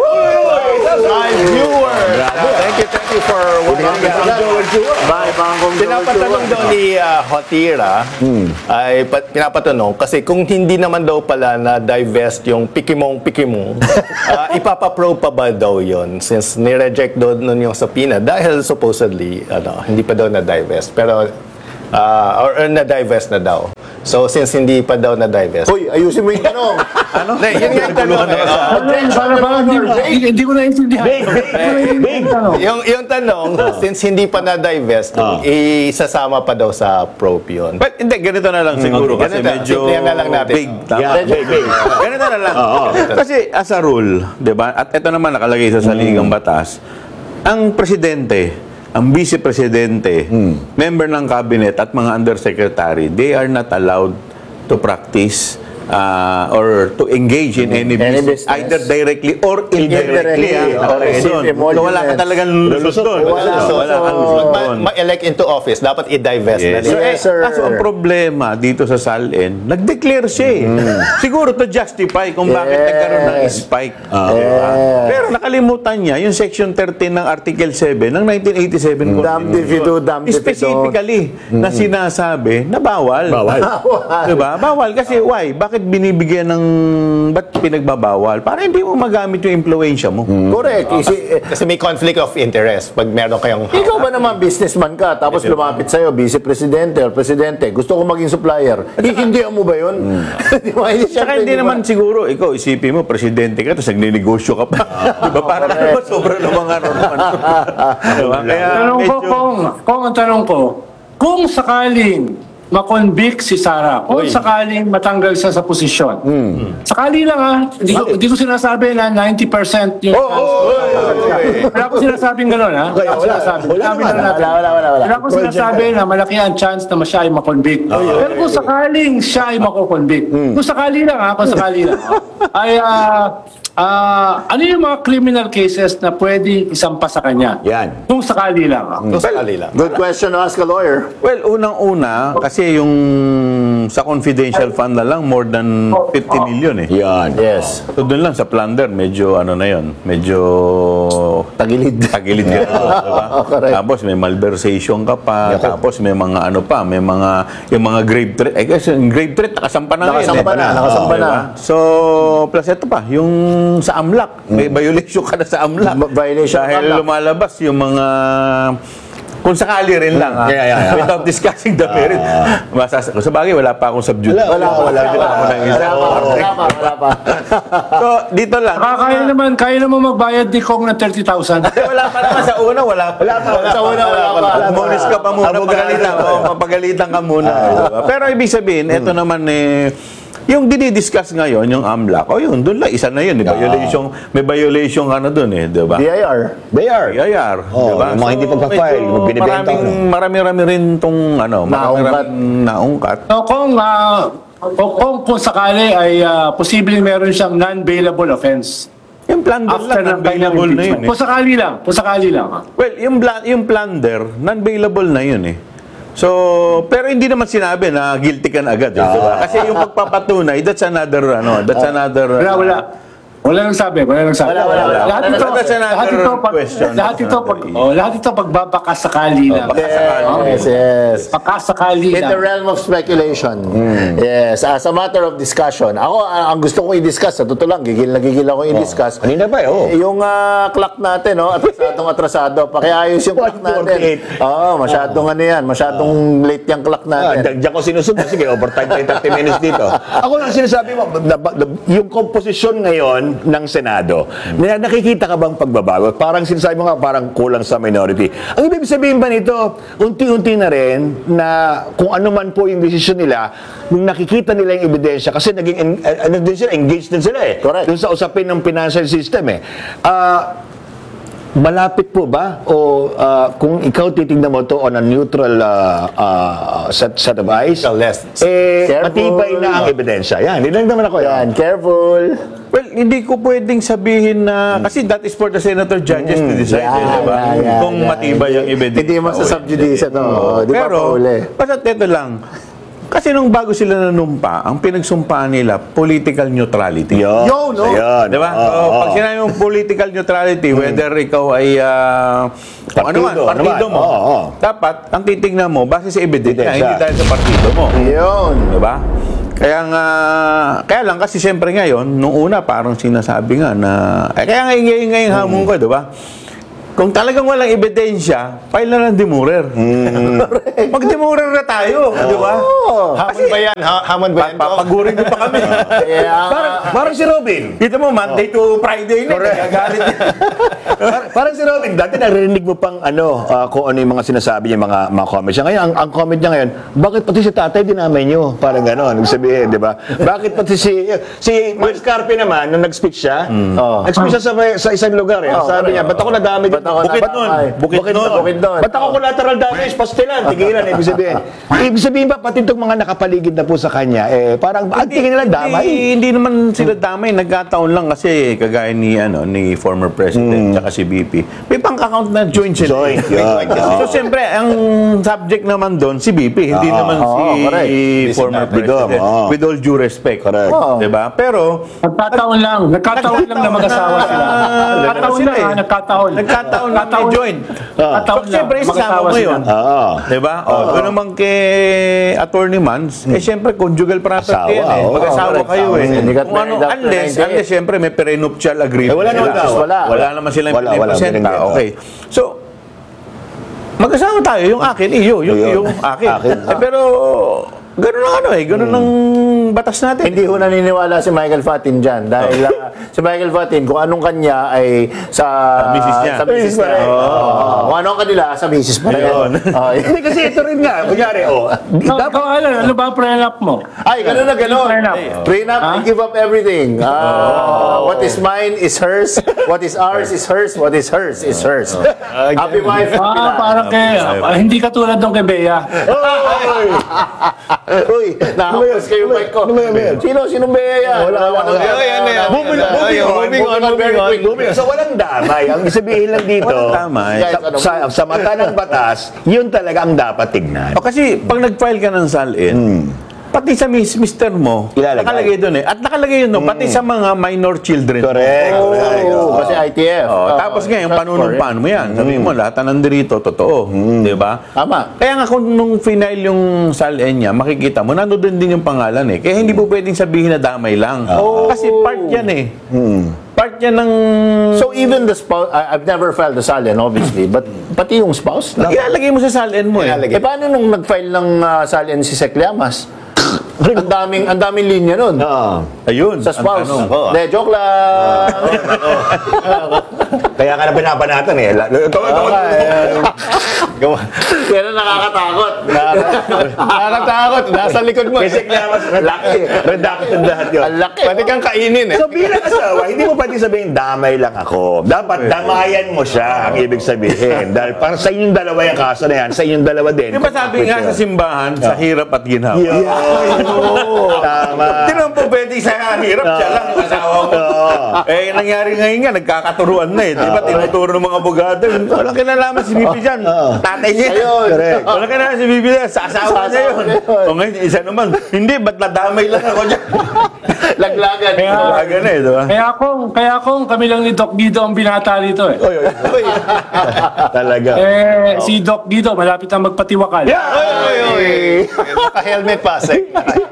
live viewers. Thank you for watching. Pinapatanong daw ni Hotira ay pinapatanong kasi kung hindi naman daw pala na divest yung pikimong ipapa-pro pa ba daw yon since ni-reject daw nun yung subpoena dahil supposedly hindi pa daw na divest pero or na-divest na daw. So, since hindi pa daw na-divest. Hoy, ayusin mo yung tanong. Yun nga yung tanong. Hindi ko naintindihan. Yung tanong, since hindi pa na-divest, isasama pa daw sa probe yun. But hindi, ganito na lang siguro kasi medyo big. Ganito na lang. Kasi as a rule, diba? At ito naman nakalagay sa saligang batas, ang presidente, ang vice-presidente, member ng cabinet at mga undersecretary, they are not allowed to practice or to engage in any business, either directly or indirectly. Wala ka talagang lusot doon. Wala kang lusot doon. Ma-elect into office, dapat i-divest na nila. Kaso ang problema dito sa SALN, nag-declare siya siguro to justify kung bakit nagkaroon ng spike. Pero nakalimutan niya yung Section 13 ng Article 7 ng 1987 specifically na sinasabi na bawal. Diba? Bawal kasi why? Bakit binibigyan ba't pinagbabawal? Para hindi mo magamit yung influensya mo. Correct. Kasi may conflict of interest pag meron kayong Ikaw ba naman businessman ka, tapos lumapit sa'yo, vice-presidente or presidente, gusto ko maging supplier. Hihindihan mo ba yun? Saka hindi naman siguro, ikaw isipin mo, presidente ka, tapos nagninegosyo ka pa. Diba? Para naman sobra ng mga naman. Ang tanong ko, kung sakaling makonvict si Sara, kung sakaling matanggal siya sa posisyon. Sakali lang hindi ko sinasabi na 90% yung wala ko sinasabing gano'n wala ko sinasabi na malaki ang chance na siya ay makonvict. Pero kung sakaling siya ay makokonvict, kung sakali lang ay ano yung mga criminal cases na pwedeng isampa sa kanya? Yan. Kung sakali lang. Good question to ask a lawyer. Well, unang-una, kasi yung sa confidential fund na lang, more than 50 million Yan. Yes. So doon lang sa plunder, medyo na yun, medyo tagilid ka. Diba? Tapos may malversation ka pa, tapos may mga yung mga grave threat. Kasi yung grave threat, nakasampa na. Nakasampa na. So, plus ito pa, yung sa AMLAC, may violation ka na sa AMLAC. Violation dahil lumalabas yung mga Kung sakali rin lang, ha? Without discussing the merit. Sa bagay, wala pa akong subject. Wala pa. So, dito lang. Kaya naman magbayad di Kong ng 30,000. Wala pa naman sa una, wala pa. Sa una, wala pa. Monis ka pa muna, mapagalitan ka muna. Pero ibig sabihin, ito naman yung dinidiscuss ngayon, yung AMLAC, yun, doon lang, isa na yun, may violation ka na doon di ba? BIR. Di ba? Mga hindi pagpa-file, binibenta ko. Marami-rami rin itong, naungkat. So, kung sakali ay posibleng meron siyang non-bailable offense. Yung plunder lang, non-bailable na yun. Kung sakali lang. Well, yung plunder, non-bailable na yun So, pero hindi naman sinabi na guilty ka na agad. Diba? Kasi yung pagpapatunay, that's another. Wala nang sabi. Lahat ito pagbabakasakali lang. Yes. Pakasakali In the realm of speculation. Yes. As a matter of discussion. Ako, ang gusto kong i-discuss, sa totoo lang, gigil ako i-discuss. Kanina pa yung clock natin, atrasado. Pakiayos yung clock natin. Masyadong masyadong late yung clock natin. Diyan ko sinusunod. Sige, overtime tayo 30 minutes dito. Ako lang sinasabi mo, yung komposisyon ngayon ng Senado, nakikita ka bang pagbabago? Parang sinasabi mo nga, parang kulang sa minority. Ang ibig sabihin ba nito, unti-unti na rin na kung ano man po yung desisyon nila, nung nakikita nila yung ebidensya, kasi engaged din sila Correct. Doon sa usapin ng financial system malapit po ba? O kung ikaw titignan mo to on a neutral set of eyes, matibay na ang ebidensya. Yan, hindi lang naman ako Careful. Well, hindi ko pwedeng sabihin na, kasi that is for the senator judges to decide, diba? Kung matibay ang ebidensya. Hindi mo sa subjudice Pero, basta ito lang, kasi nung bago sila nanumpa, ang pinagsumpaan nila, political neutrality. Diba? Pag sinabi mong political neutrality, whether ikaw ay partido mo, dapat, ang titignan mo, base sa ebidensya, hindi dahil sa partido mo. Diba? Kaya lang kasi siyempre ngayon, nung una parang sinasabi nga na, kaya ngayon hamon ko, diba? Kung talagang walang ebidensya, file na ng demurer. Mag-demurer na tayo, di ba? Hamon ba yan? Hamon ba yan? Papagurin ko pa kami. Parang si Robin. Dito mo, Monday to Friday na. Nagagalit niya. Parang si Robin, dati narinig mo pang kung ano yung mga sinasabi niya, mga comments niya. Ngayon, ang comment niya ngayon, bakit pati si tatay dinamay niyo? Parang gano'n, nagsabihin, di ba? Bakit pati si Will Scarpe naman, nung nag-speech siya, nag-speech siya sa isang lugar. Sabi niya, ba't ako nadamay dito? Bukit nun. Ba't ako collateral damage? Pastilan, tigilan, ibig sabihin. Ibig sabihin ba, pati itong mga nakapaligid na po sa kanya, parang, ang tingin nila damay. Hindi naman sila damay, nagkataon lang kasi, kagaya ni former president, tsaka si BP, may bank-account na joint sila. So, siyempre, ang subject naman doon, si BP, hindi naman si former president. With all due respect. Diba? Pero, nagkataon lang na mag-asawa sila. Nagkataon na may joint. So, siyempre, isasama mo yun. Diba? Doon naman kay Attorney Mans, siyempre, conjugal property yan mag-asawa kayo Unless, siyempre, may prenuptial agreement. Wala naman silang 50%. Okay. So, mag-asawa tayo, yung akin, yung akin. Pero, ganun ang batas natin. Hindi ho naniniwala si Michael Fatin dyan. Dahil si Michael Fatin, kung anong kanya ay sa misis niya. Sa misis pa rin. Kung anong kanila, sa misis pa rin. Hindi kasi ito rin nga. Kunyari, ano ba ang prenup mo? Ay, ganun. Prenup, I give up everything. What is mine is hers. What is ours is hers. What is hers is hers. Happy wife, happy life. Parang hindi katulad ng kay Bea. Uy, nakapos kayo mic ko. Sino Bea yan? Moving on. So, walang damay. Ang sabihin lang dito, sa mata ng batas, yun talaga ang dapat tignan. Kasi, pag nag-file ka ng SALN, pati sa mister mo, nakalagay doon At nakalagay yun pati sa mga minor children. Correct. Kasi ITF. Tapos ngayon, panunumpaan mo yan. Sabi mo, lahat nandito, totoo. Di ba? Tama. Kaya nga kung nung final yung SALN niya, makikita mo, nandun din yung pangalan Kaya hindi po pwedeng sabihin na damay lang. Kasi part yan part yan ng... So even the spouse, I've never filed a SALN obviously, but pati yung spouse? Ilalagay mo sa SALN mo eh. Eh paano nung nag-file ng SALN si Sec Llamas? Ang daming linya nun. Ayun. Sa spouse. Ang De, joke lang. Kaya ka na binabanatan eh. Pero nakakatakot. Nakakatakot. Nasa likod mo. Kasi mas laki. Redacted lahat yun. Ang laki. Pwede kang kainin eh. So bilang asawa, hindi mo pwede sabihin damay lang ako. Dapat damayan mo siya, ang ibig sabihin. Dahil para sa inyong dalawa yung kaso na yan, sa inyong dalawa din. Di ba sabi nga sa simbahan, sa hirap at ginhawa? Tama. Di naman po pwede sa hirap, siya lang yung asawa mo. Eh, nangyari ngayon nga, nagkakaturuan na eh. Di ba, tinuturo ng mga abogado. Walang kinalaman si Bibi dyan. Tatay niya. Correct. Walang kinalaman si Bibi dyan. Sa asawa niya yun. O ngayon, isa naman. Hindi, ba't nadamay lang ako dyan? Laglagan. Laglagan eh, di ba? Kaya kung kami lang ni Doc Guido ang binata rito eh. Talaga. Si Doc Guido, malapit na magpatiwakal. Naka-helmet pa, Sec.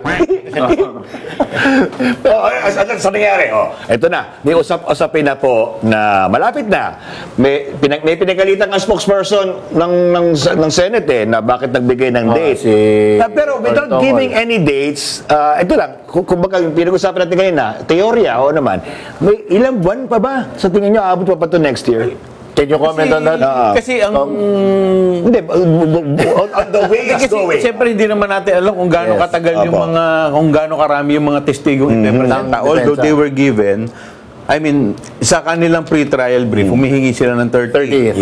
Sa nangyari, ito na, may usapin na po na malapit na. May pinagalitan ang spokesperson ng Senate na bakit nagbigay ng dates. Pero without giving any dates, ito lang, kumbaga yung pinag-usapan natin kanina, teorya o naman, may ilang buwan pa ba sa tingin nyo aabot pa to next year? Can you comment on that? Kasi ang... Hindi, on the way is going. Siyempre, hindi naman natin alam kung gaano katagal yung mga, kung gaano karami yung mga testigong ipepresenta. Although they were given, I mean, sa kanilang pre-trial brief, humihingi sila ng 30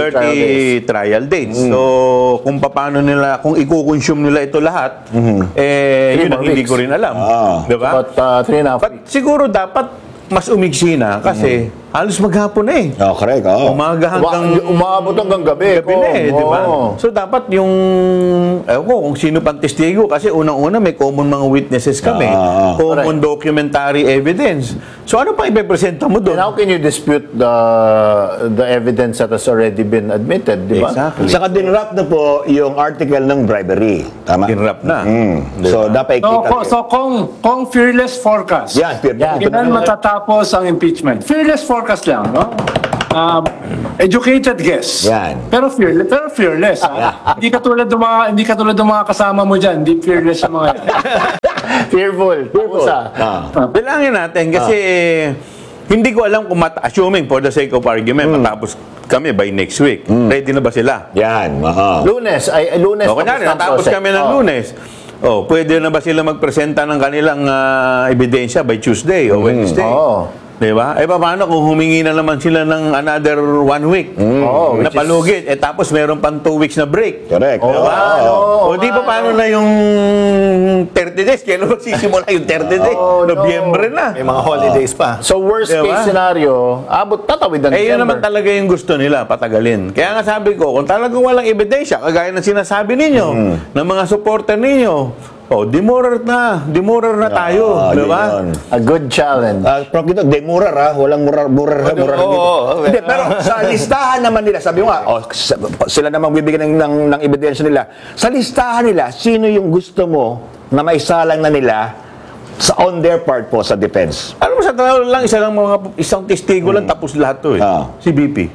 trial dates. So, kung paano nila, kung i-consume nila ito lahat, yun ang hindi ko rin alam. Diba? About 3.5 But siguro dapat mas umigsi na kasi halos maghapon na eh. Correct. Umaga hanggang... Umabot hanggang gabi. Gabi na eh, di ba? So dapat yung... kung sino pang testigo kasi unang-una may common mga witnesses kami. Common documentary evidence. So ano pang ipepresenta mo doon? And how can you dispute the evidence that has already been admitted, di ba? Exactly. Saka dinrap na po yung article ng bribery. Tama? Dinrap na. So, dapat ikita. So kung fearless forecast, kailan matatapos ang impeachment? Fearless forecast lang, no? Educated guess. Yan. Pero fearless. Hindi katulad ng mga kasama mo diyan, hindi fearless yung mga yan. Fearful. Bilangin natin kasi hindi ko alam kung assuming for the sake of argument matapos kami by next week. Ready na ba sila? Yan. Lunes. O kunyari, natapos kami ng Lunes. Pwede na ba sila magpresenta ng kanilang ebidensya by Tuesday o Wednesday? Diba? Paano kung humingi na naman sila ng another 1 week na palugit, tapos meron pang 2 weeks na break. Correct. Diba? O di pa paano na yung 30 days? Kailan magsisimula yung 30 days? Nobyembre na. May mga holidays pa. So worst case scenario, tatawid ang yun naman talaga yung gusto nila, patagalin. Kaya nga sabi ko, kung talagang walang ebidensya, kagaya ng sinasabi ninyo, ng mga supporter ninyo, demurar na tayo, di ba? A good challenge. Dito, demurar walang murar dito. Hindi, pero sa listahan naman nila, sabi mo nga, sila namang bibigyan ng ebidensya nila. Sa listahan nila, sino yung gusto mo na maisalang na nila on their part po sa defense? Alam mo, sa tao lang, isang testigo lang, tapos lahat to eh. Si BP.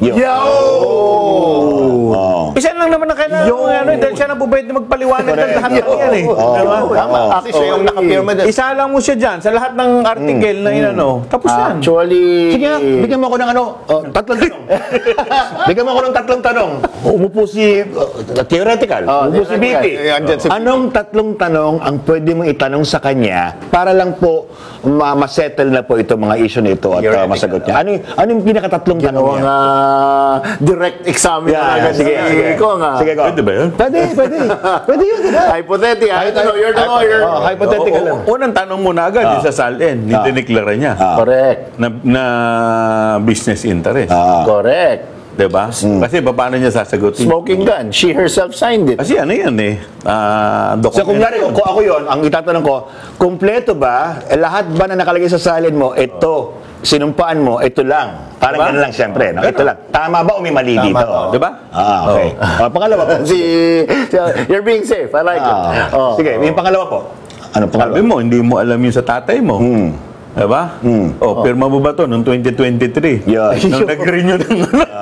Isa lang naman na kailangan dahil siya na po pwede magpaliwanag ng lahat ng yan eh. Kasi siya yung nakapirma din. Isa lang mo siya dyan, sa lahat ng article na tapos yan. Actually... Sige, bigyan mo ako ng tatlong tanong. Bigyan mo ako ng tatlong tanong. Umupo si, theoretical, umupo si BP. Anong tatlong tanong ang pwede mong itanong sa kanya para lang po masettle na po itong mga issue nito at masagot niya? Ano yung pinakatatlong tanong niya? Direct exam na Sige. Sige, go. Pwede ba yun? Pwede yun, diba? Hypothetical. You're the lawyer. Hypothetical lang. Unang tanong mo na agad sa SALN, dineklara niya. Correct. Na business interest. Correct. Diba? Kasi paano niya sasagutin? Smoking gun. She herself signed it. Kasi ano yan eh. So kung nyari, kung ako yun, ang itatanong ko, kumpleto ba, lahat ba na nakalagay sa salin mo, ito, sinumpaan mo, ito lang. Parang ganun lang siyempre. No? Ito lang. Tama ba o may mali dito? Diba? Okay. Pangalawa po. You're being safe. I like it. Sige, yung pangalawa po. Ano pangalawa? Sabi mo, hindi mo alam yung sa tatay mo. Diba? O, pirma mo ba to noong 2023? Yeah. Nung nag-renew ng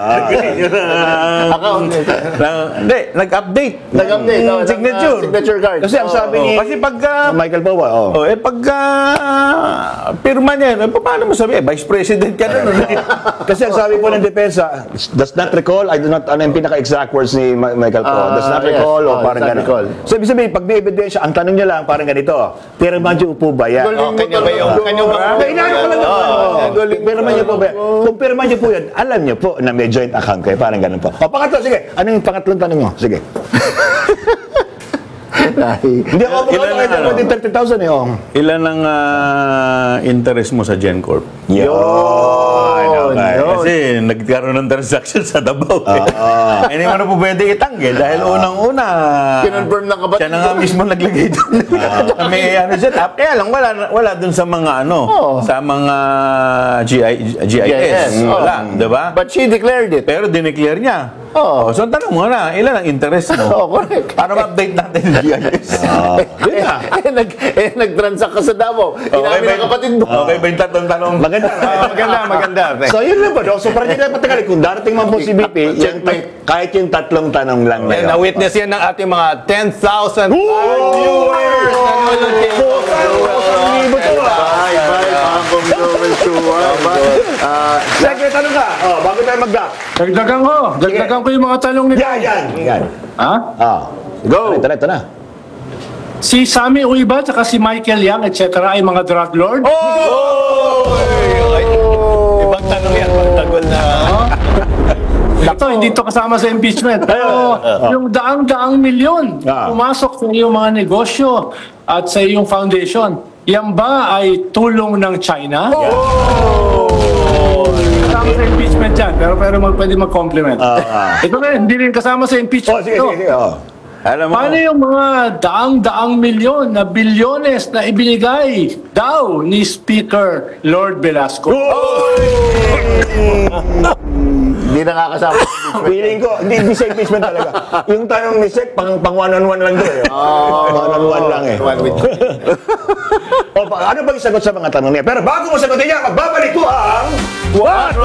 hindi, nag-update. Nag-update. Signature. Signature card. Kasi ang sabi ni Kasi pagka Michael Powa, pagka pirma niya, paano mo sabi? Vice President ka na. kasi ang sabi po ng depensa, does not recall, I do not, ano yung pinaka-exact words ni Michael Powa, does not recall, o parang gano'n. So, ibig sabihin, pag may ebidensya, ang tanong niya lang, parang ganito, pirma niyo po ba yan? Kanya ba yung... Pirma niyo po ba yan? Kung pirma niyo po yan, alam niyo po na may joint account kayo, parang ganun po. O, pangatlo, sige. Ano yung pangatlong tanong mo? Sige. Hindi ako Ilan 30,000 eh. Ilan ang interest mo sa GenCorp? Yun. Kasi nagkaroon ng transaction sa Davao. Hindi mo na po pwede itanggi dahil unang-una Kinonfirm ng kapatid. siya na nga mismo naglagay doon. May set up. Kaya lang wala doon sa mga sa mga GIS. Wala, di ba? But she declared it. Pero dineclare niya. So tanong mo na, ilan ang interest mo? Correct. Para ma-update natin yung GIS. Yun na. Nag-transact ka sa Davao. Inamin ng kapatid mo. Okay ba yung tatlong tanong? Maganda. So, yun lang ba? So, parang hindi na patagal. Kung darating man po si BP, kahit yung tatlong tanong lang na yun. Na-witness yan ng ating mga 10,000 viewers! Sige, tanong ka. Bago tayo mag-gap. Dagdagan ko yung mga tanong nito. Yan. Ha? Go. Ito na. Si Sammy Uiba at si Michael Yang, etc. ay mga drug lord? Ibang tanong yan, pagtagol na... Ito, hindi to kasama sa impeachment. Pero yung daang-daang milyon pumasok sa iyong mga negosyo at sa iyong foundation, yan ba ay tulong ng China? Kasama sa impeachment yan, pero pwede mag-compliment. Ito na, hindi rin kasama sa impeachment. Sige. Paano yung mga daang-daang milyon na bilyones na ibinigay daw ni Speaker Lord Velasco? Hindi nakakasama. Feeling ko, hindi sa impeachment talaga. Yung tanong ni Sek, pang one-on-one lang doon. One-on-one lang eh. Ano ba yung sagot sa mga tanong niya? Pero bago mo sagutin niya, magbabalik ko ang...